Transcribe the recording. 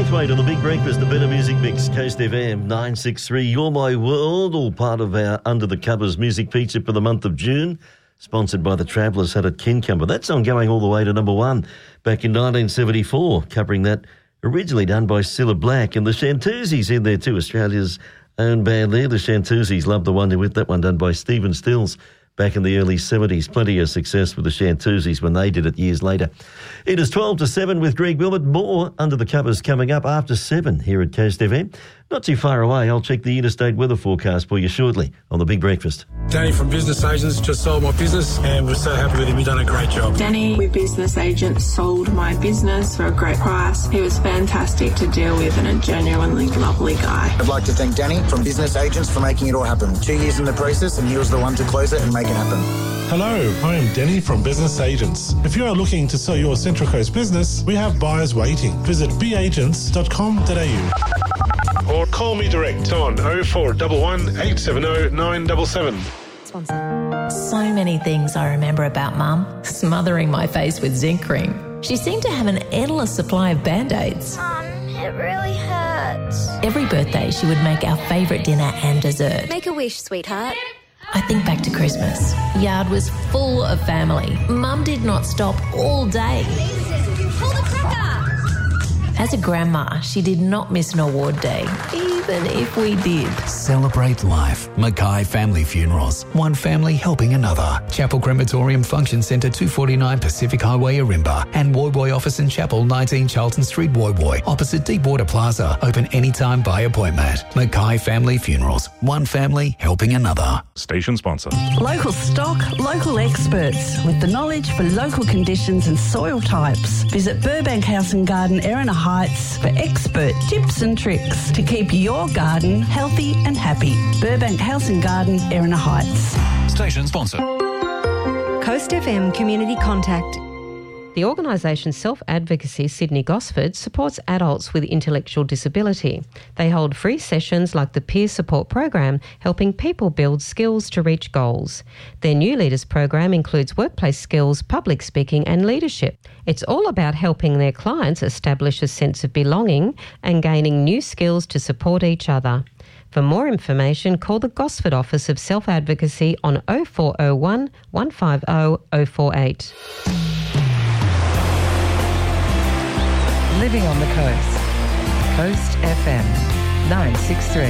Braithwaite on the Big Breakfast, the Better Music Mix, Coast FM 963. You're My World, all part of our Under the Covers music feature for the month of June, sponsored by the Travellers Hut at Kincumber. That song going all the way to number one back in 1974, covering that, originally done by Cilla Black, and the Shantuzis in there too, Australia's own band there. The Shantuzis, love the one with that one done by Stephen Stills back in the early 70s. Plenty of success with the Shantuzis when they did it years later. It is 12 to 7 with Greg Wilmot. More Under the Covers coming up after 7 here at Coast FM. Not too far away. I'll check the interstate weather forecast for you shortly on the Big Breakfast. Danny from Business Agents just sold my business and we're so happy with him. He's done a great job. Danny with Business Agents sold my business for a great price. He was fantastic to deal with and a genuinely lovely guy. I'd like to thank Danny from Business Agents for making it all happen. 2 years in the process and he was the one to close it and make it happen. Hello, I am Danny from Business Agents. If you are looking to sell your Central Coast business, we have buyers waiting. Visit beagents.com.au or call me direct on 0411 870 977. So many things I remember about Mum. Smothering my face with zinc cream. She seemed to have an endless supply of Band-Aids. Mum, it really hurts. Every birthday she would make our favourite dinner and dessert. Make a wish, sweetheart. I think back to Christmas. Yard was full of family. Mum did not stop all day. Pull the cracker! As a grandma, she did not miss an award day, even if we did. Celebrate life. Mackay Family Funerals. One family helping another. Chapel Crematorium Function Centre, 249 Pacific Highway, Arimba. And Woyboy Office and Chapel, 19 Charlton Street, Woyboy. Opposite Deepwater Plaza. Open anytime by appointment. Mackay Family Funerals. One family helping another. Station sponsor. Local stock, local experts with the knowledge for local conditions and soil types. Visit Burbank House and Garden, Erina Heights for expert tips and tricks to keep your garden healthy and happy. Burbank House and Garden, Erina Heights. Station sponsor. Coast FM Community Contact. The organisation Self Advocacy Sydney Gosford supports adults with intellectual disability. They hold free sessions like the Peer Support Program, helping people build skills to reach goals. Their New Leaders program includes workplace skills, public speaking and leadership. It's all about helping their clients establish a sense of belonging and gaining new skills to support each other. For more information, call the Gosford Office of Self Advocacy on 0401 150 048. Living on the Coast. Coast FM 963.